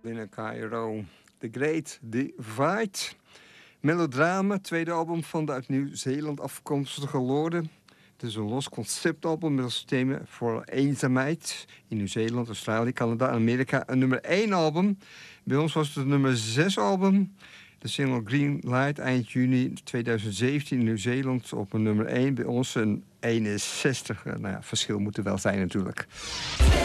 Binnen Cairo. The Great Divide. Melodrama, tweede album van de uit Nieuw-Zeeland afkomstige Lorde. Het is een los conceptalbum met als thema voor eenzaamheid. In Nieuw-Zeeland, Australië, Canada en Amerika een nummer 1 album. Bij ons was het een nummer 6 album. De single Green Light eind juni 2017 in Nieuw-Zeeland op een nummer 1. Bij ons een 61. Nou ja, verschil moet er wel zijn natuurlijk.